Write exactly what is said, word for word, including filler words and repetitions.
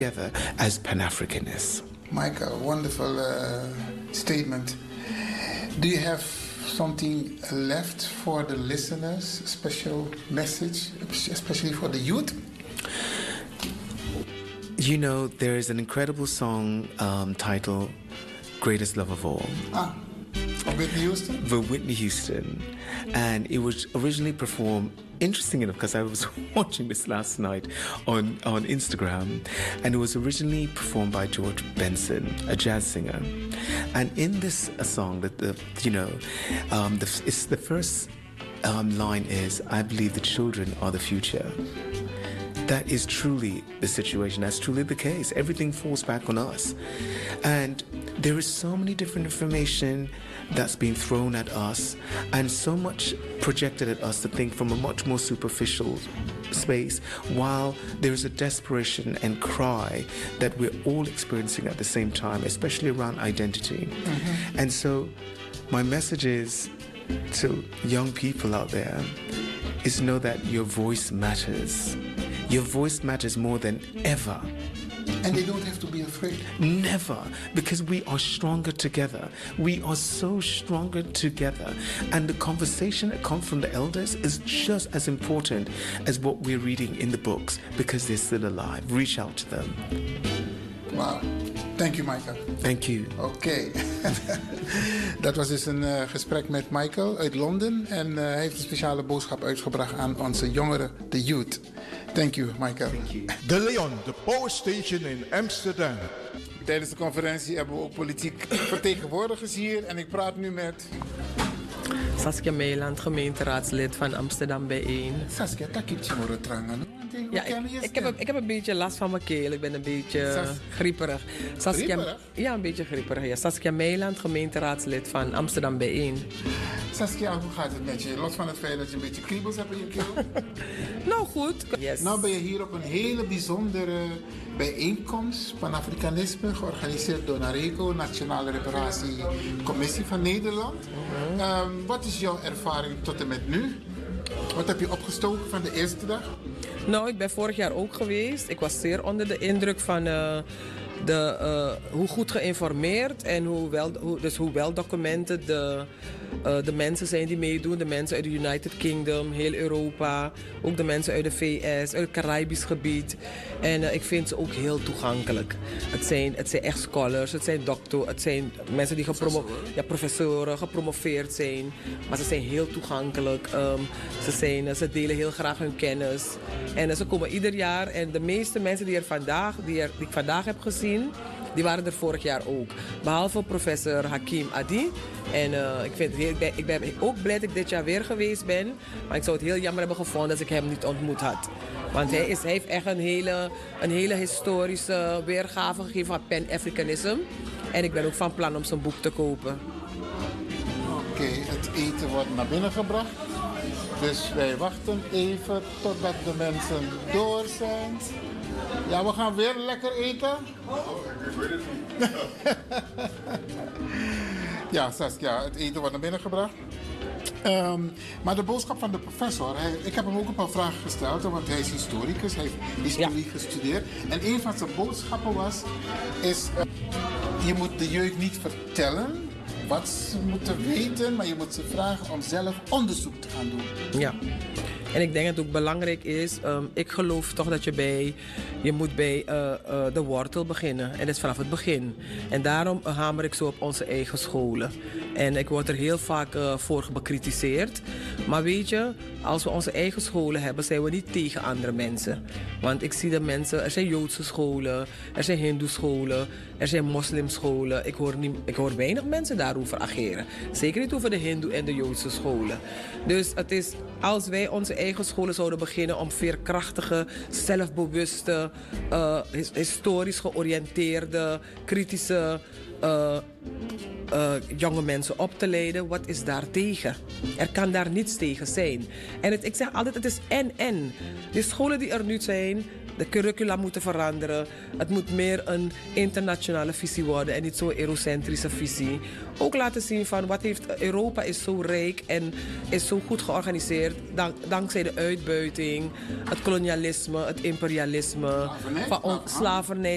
together as Pan-Africanists. Michael, wonderful uh, statement. Do you have something left for the listeners, a special message, especially for the youth? You know, there is an incredible song um, titled Greatest Love of All. Ah, of Whitney Houston? For Whitney Houston. And it was originally performed, interesting enough, because I was watching this last night on, on Instagram, and it was originally performed by George Benson, a jazz singer. And in this a song, that the you know, um, the, it's the first um, line is, "I believe the children are the future." That is truly the situation. That's truly the case. Everything falls back on us. And there is so many different information that's being thrown at us and so much projected at us to think from a much more superficial space, while there is a desperation and cry that we're all experiencing at the same time, especially around identity. Mm-hmm. And so my message is to young people out there is know that your voice matters. Your voice matters more than ever. And they don't have to be afraid. Never, because we are stronger together. We are so stronger together. And the conversation that comes from the elders is just as important as what we're reading in the books, because they're still alive. Reach out to them. Wow. Thank you, Michael. Thank you. Oké. Okay. Dat was dus een uh, gesprek met Michael uit Londen. En uh, hij heeft een speciale boodschap uitgebracht aan onze jongeren, de youth. Thank you, Michael. Thank you. De Leon, de Power Station in Amsterdam. Tijdens de conferentie hebben we ook politiek vertegenwoordigers hier. En ik praat nu met... Saskia Meiland, gemeenteraadslid van Amsterdam bijeen. Saskia, dat heb je mogen trangen. Ja, ik, ik, heb, ik heb een beetje last van mijn keel. Ik ben een beetje Sas... grieperig. Saskia, grieperig? Ja, een beetje grieperig. Ja. Saskia Meiland, gemeenteraadslid van Amsterdam bijeen. Saskia, hoe gaat het met je? Los van het feit dat je een beetje kriebels hebt in je keel. Nou goed. Yes. Nou ben je hier op een hele bijzondere bijeenkomst van Afrikanisme, georganiseerd door NARECO, Nationale Reparatiecommissie van Nederland. Mm-hmm. Um, wat is jouw ervaring tot en met nu? Wat heb je opgestoken van de eerste dag? Nou, ik ben vorig jaar ook geweest. Ik was zeer onder de indruk van uh, de, uh, hoe goed geïnformeerd en hoe wel, hoe, dus hoe wel documented de, uh, de mensen zijn die meedoen. De mensen uit de United Kingdom, heel Europa. Ook de mensen uit de V S, uit het Caribisch gebied. En uh, ik vind ze ook heel toegankelijk. Het zijn, het zijn echt scholars, het zijn doctoren, het zijn mensen die gepromo- ja, professoren, gepromoveerd zijn. Maar ze zijn heel toegankelijk. Um, ze, zijn, ze delen heel graag hun kennis. En uh, ze komen ieder jaar. En de meeste mensen die, er vandaag, die, er, die ik vandaag heb gezien, die waren er vorig jaar ook. Behalve professor Hakim Adi. En uh, ik, vind het heel, ik, ben, ik ben ook blij dat ik dit jaar weer geweest ben. Maar ik zou het heel jammer hebben gevonden als ik hem niet ontmoet had. Want hij, is, hij heeft echt een hele, een hele historische weergave gegeven van Pan-Africanism. En ik ben ook van plan om zijn boek te kopen. Oké, okay, het eten wordt naar binnen gebracht. Dus wij wachten even totdat de mensen door zijn. Ja, we gaan weer lekker eten. Ja, Saskia, het eten wordt naar binnen gebracht. Um, maar de boodschap van de professor, hij, ik heb hem ook een paar vragen gesteld, want hij is historicus, hij heeft historie ja. gestudeerd. En een van zijn boodschappen was, is, uh, je moet de jeugd niet vertellen wat ze moeten weten, maar je moet ze vragen om zelf onderzoek te gaan doen. Ja. En ik denk dat het ook belangrijk is, um, ik geloof toch dat je bij, je moet bij uh, uh, de wortel beginnen. En dat is vanaf het begin. En daarom uh, hamer ik zo op onze eigen scholen. En ik word er heel vaak uh, voor bekritiseerd. Maar weet je, als we onze eigen scholen hebben, zijn we niet tegen andere mensen. Want ik zie de mensen, er zijn Joodse scholen, er zijn Hindoe scholen, er zijn moslimscholen. Ik hoor, niet, ik hoor weinig mensen daarover ageren. Zeker niet over de Hindoe en de Joodse scholen. Dus het is, als wij onze eigen scholen zouden beginnen om veerkrachtige, zelfbewuste, uh, historisch georiënteerde, kritische uh, uh, jonge mensen op te leiden, wat is daar tegen? Er kan daar niets tegen zijn. En het, ik zeg altijd, het is en-en. De scholen die er nu zijn, de curricula moeten veranderen. Het moet meer een internationale visie worden en niet zo'n eurocentrische visie. Ook laten zien van wat heeft Europa is zo rijk en is zo goed georganiseerd dank, dankzij de uitbuiting, het kolonialisme, het imperialisme, slavernij, van on, slavernij.